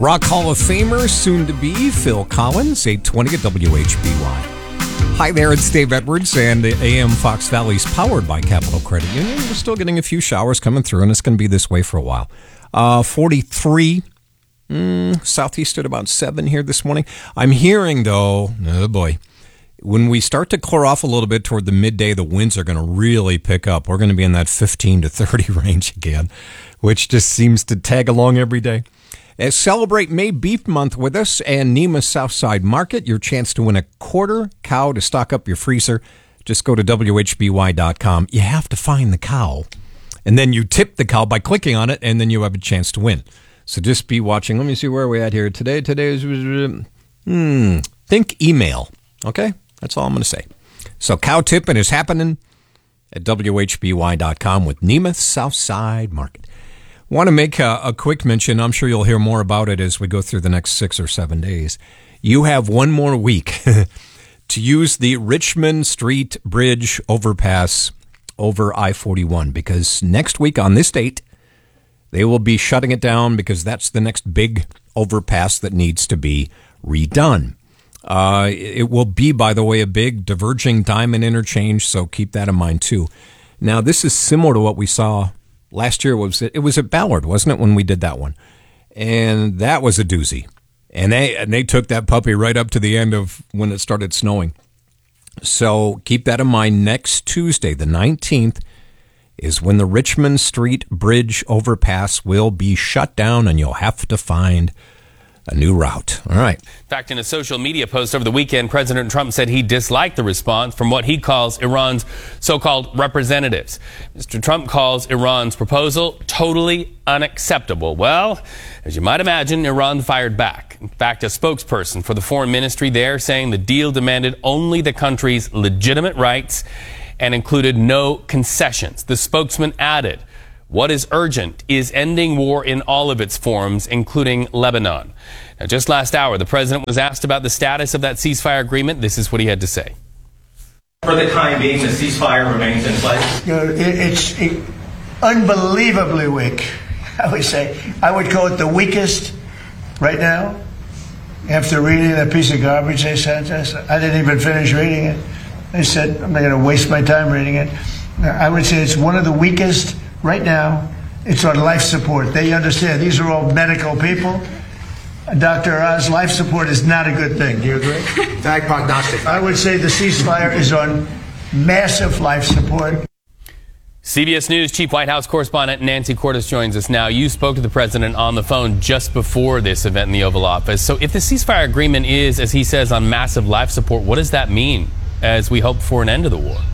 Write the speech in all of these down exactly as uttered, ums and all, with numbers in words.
Rock Hall of Famer, soon to be, Phil Collins, eight twenty at W H B Y. Hi there, it's Dave Edwards, and A M Fox Valley's powered by Capital Credit Union. We're still getting a few showers coming through, and it's going to be this way for a while. Uh, forty-three, mm, southeast at about seven here this morning. I'm hearing, though, oh boy, when we start to clear off a little bit toward the midday, the winds are going to really pick up. We're going to be in that fifteen to thirty range again, which just seems to tag along every day. As celebrate May Beef Month with us and Nemus Southside Market, your chance to win a quarter cow to stock up your freezer. Just go to W H B Y dot com. You have to find the cow, and then you tip the cow by clicking on it, and then you have a chance to win. So just be watching. Let me see where we're at here today. Today is, hmm, think email. Okay? That's all I'm going to say. So cow tipping is happening at W H B Y dot com with Nemus Southside Market. Want to make a, a quick mention. I'm sure you'll hear more about it as we go through the next six or seven days. You have one more week to use the Richmond Street Bridge overpass over I forty-one, because next week on this date, they will be shutting it down because that's the next big overpass that needs to be redone. Uh, it will be, by the way, a big diverging diamond interchange, so keep that in mind too. Now, this is similar to what we saw last year. Was it was at Ballard, wasn't it, when we did that one? And that was a doozy. And they and they took that puppy right up to the end of when it started snowing. So keep that in mind. Next Tuesday, the nineteenth, is when the Richmond Street Bridge overpass will be shut down, and you'll have to find a new route. All right. In fact, in a social media post over the weekend, President Trump said he disliked the response from what he calls Iran's so-called representatives. Mister Trump calls Iran's proposal totally unacceptable. Well, as you might imagine, Iran fired back. In fact, a spokesperson for the foreign ministry there saying the deal demanded only the country's legitimate rights and included no concessions. The spokesman added, "What is urgent is ending war in all of its forms, including Lebanon." Now, just last hour, the president was asked about the status of that ceasefire agreement. This is what he had to say. For the time being, the ceasefire remains in place. You know, it, it's it, unbelievably weak, I would say. I would call it the weakest right now. After reading that piece of garbage they sent us, I didn't even finish reading it. They said, I'm not going to waste my time reading it. I would say it's one of the weakest. Right now, it's on life support. They understand. These are all medical people. Doctor Oz, life support is not a good thing. Do you agree? Bad prognostic. I would say the ceasefire is on massive life support. C B S News Chief White House correspondent Nancy Cordes joins us now. You spoke to the president on the phone just before this event in the Oval Office. So if the ceasefire agreement is, as he says, on massive life support, what does that mean as we hope for an end to the war?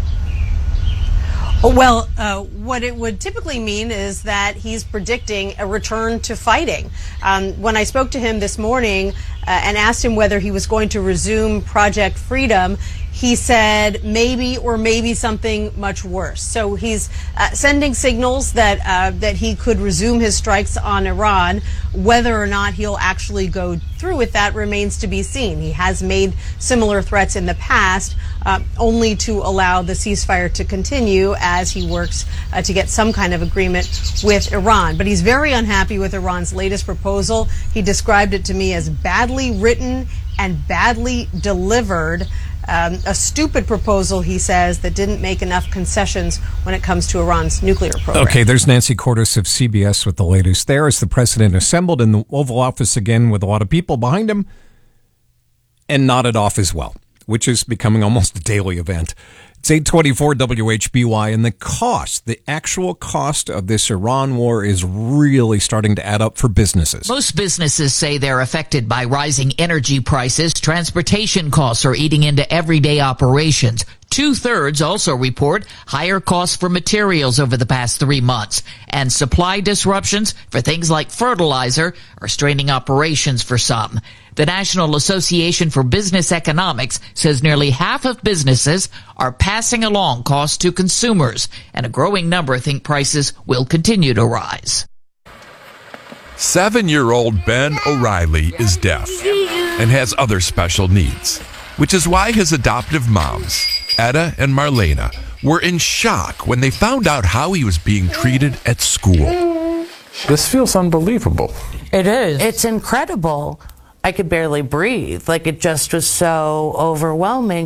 Well, uh, what it would typically mean is that he's predicting a return to fighting. Um, when I spoke to him this morning uh, and asked him whether he was going to resume Project Freedom, he said maybe or maybe something much worse. So he's uh, sending signals that uh, that he could resume his strikes on Iran. Whether or not he'll actually go through with that remains to be seen. He has made similar threats in the past, uh, only to allow the ceasefire to continue as he works uh, to get some kind of agreement with Iran. But he's very unhappy with Iran's latest proposal. He described it to me as badly written and badly delivered. Um, a stupid proposal, he says, that didn't make enough concessions when it comes to Iran's nuclear program. Okay, there's Nancy Cordes of C B S with the latest there as the president assembled in the Oval Office again with a lot of people behind him and nodded off as well, which is becoming almost a daily event. It's eight twenty-four W H B Y, and the cost, the actual cost of this Iran war is really starting to add up for businesses. Most businesses say they're affected by rising energy prices. Transportation costs are eating into everyday operations. Two-thirds also report higher costs for materials over the past three months. And supply disruptions for things like fertilizer are straining operations for some. The National Association for Business Economics says nearly half of businesses are passing along costs to consumers, and a growing number think prices will continue to rise. Seven-year-old Ben O'Reilly is deaf and has other special needs, which is why his adoptive moms, Etta and Marlena, were in shock when they found out how he was being treated at school. This feels unbelievable. It is. It's incredible. I could barely breathe. Like, it just was so overwhelming.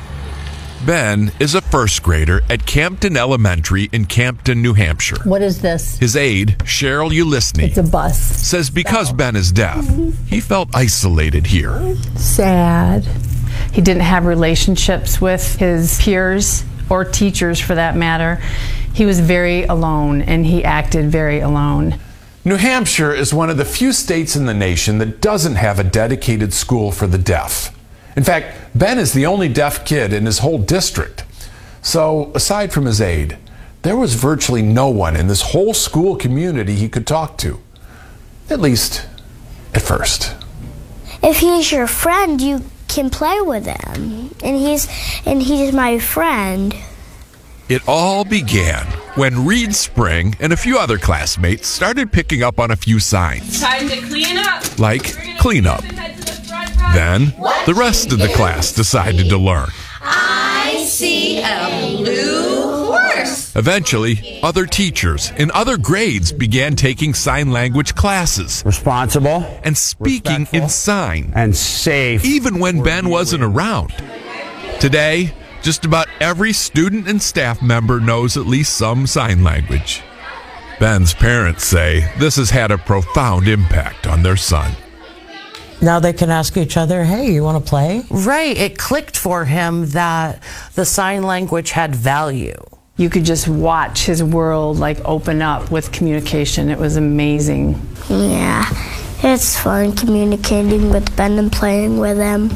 Ben is a first grader at Campton Elementary in Campton, New Hampshire. What is this? His aide, Cheryl Ulisny, It's a bus. says because Ben is deaf, he felt isolated here. Sad. He didn't have relationships with his peers or teachers, for that matter. He was very alone, and he acted very alone. New Hampshire is one of the few states in the nation that doesn't have a dedicated school for the deaf. In fact, Ben is the only deaf kid in his whole district. So, aside from his aide, there was virtually no one in this whole school community he could talk to. At least, at first. If he's your friend, you can play with him. And he's and he's my friend. It all began when Reed Spring and a few other classmates started picking up on a few signs. Time to clean up. Like clean up. Then, the rest of the class decided to learn. I see a blue horse. Eventually, other teachers in other grades began taking sign language classes. Responsible. And speaking in sign. And safe. Even when Ben wasn't around. Today, just about every student and staff member knows at least some sign language. Ben's parents say this has had a profound impact on their son. Now they can ask each other, hey, you want to play? Right. It clicked for him that the sign language had value. You could just watch his world like open up with communication. It was amazing. Yeah, it's fun communicating with Ben and playing with him.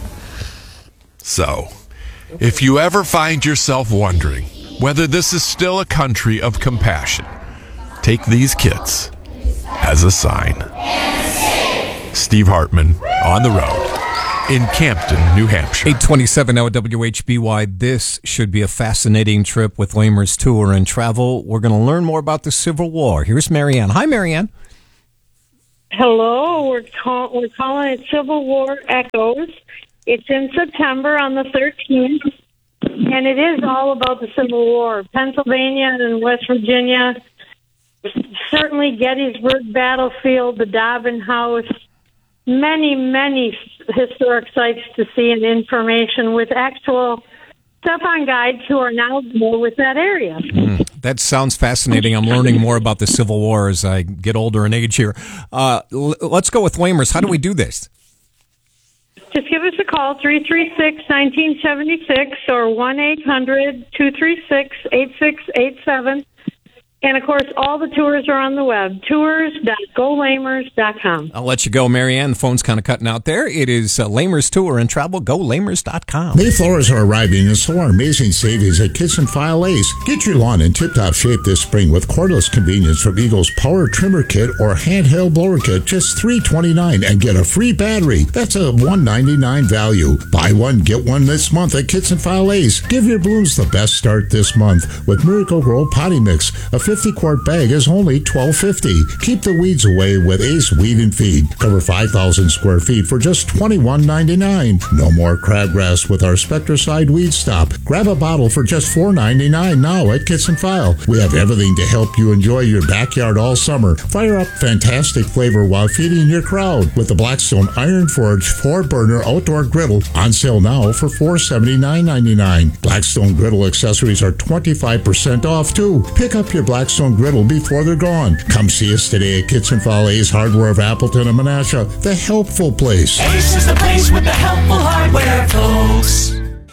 So, if you ever find yourself wondering whether this is still a country of compassion, take these kids as a sign. Steve Hartman on the road in Campton, New Hampshire. eight twenty-seven L W H B Y. This should be a fascinating trip with Lamers Tour and Travel. We're going to learn more about the Civil War. Here's Marianne. Hi, Marianne. Hello. We're, call- we're calling it Civil War Echoes. It's in September on the thirteenth, and it is all about the Civil War. Pennsylvania and West Virginia, certainly Gettysburg Battlefield, the Dobbin House, many, many historic sites to see and information with actual step-on guides who are now more with that area. Mm, that sounds fascinating. I'm learning more about the Civil War as I get older in age here. Uh, l- let's go with Lamers. How do we do this? Just give us a call, three three six, one nine seven six or one eight hundred, two three six, eight six eight seven. And, of course, all the tours are on the web, tours dot go lamers dot com. I'll let you go, Marianne. The phone's kind of cutting out there. It is uh, Lamers Tour and Travel. go lamers dot com. Mayflowers are arriving, and so are amazing savings at Kitson File Ace. Get your lawn in tip-top shape this spring with cordless convenience from Eagle's Power Trimmer Kit or Handheld Blower Kit, just three twenty-nine, and get a free battery. That's a one ninety-nine value. Buy one, get one this month at Kitson File Ace. Give your blooms the best start this month with Miracle Grow Potty Mix. A fifty quart bag is only twelve fifty. Keep the weeds away with Ace Weed and Feed. Cover five thousand square feet for just twenty-one ninety-nine. No more crabgrass with our Spectracide Weed Stop. Grab a bottle for just four ninety-nine now at Kitson File. We have everything to help you enjoy your backyard all summer. Fire up fantastic flavor while feeding your crowd with the Blackstone Iron Forge four burner outdoor griddle on sale now for four seventy-nine ninety-nine. Blackstone griddle accessories are twenty-five percent off too. Pick up your Blackstone griddle before they're gone. Come see us today at Kitson File Ace Hardware of Appleton and Menasha, the helpful place. Ace is the place with the helpful hardware, folks.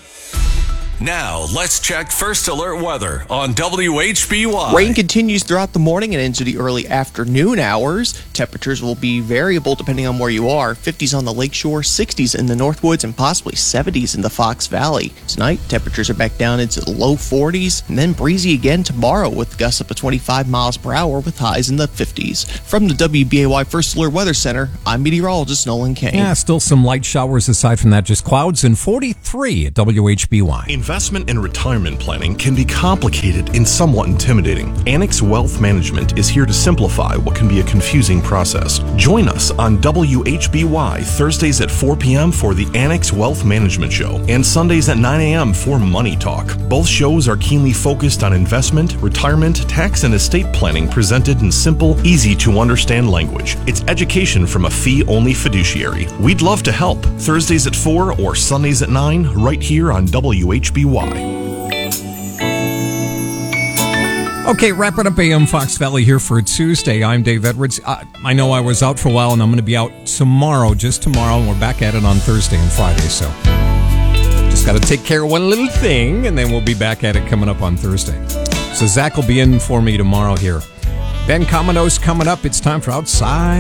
Now, let's check First Alert weather on W H B Y. Rain continues throughout the morning and into the early afternoon hours. Temperatures will be variable depending on where you are. fifties on the lakeshore, sixties in the Northwoods, and possibly seventies in the Fox Valley. Tonight, temperatures are back down into the low forties, and then breezy again tomorrow with gusts up to twenty-five miles per hour with highs in the fifties. From the W B A Y First Alert Weather Center, I'm meteorologist Nolan Kane. Yeah, still some light showers aside from that, just clouds, and forty-three at W H B Y. In investment and retirement planning can be complicated and somewhat intimidating, Annex Wealth Management is here to simplify what can be a confusing process. Join us on W H B Y Thursdays at four p.m. for the Annex Wealth Management Show and Sundays at nine a.m. for Money Talk. Both shows are keenly focused on investment, retirement, tax, and estate planning presented in simple, easy to understand language. It's education from a fee-only fiduciary. We'd love to help. Thursdays at four or Sundays at nine, right here on W H B Y. Okay, wrapping up A M Fox Valley here for Tuesday. I'm Dave Edwards. Uh, I know I was out for a while, and I'm going to be out tomorrow, just tomorrow, and we're back at it on Thursday and Friday, so just got to take care of one little thing, and then we'll be back at it coming up on Thursday. So Zach will be in for me tomorrow here. Ben Cominos coming up. It's time for Outside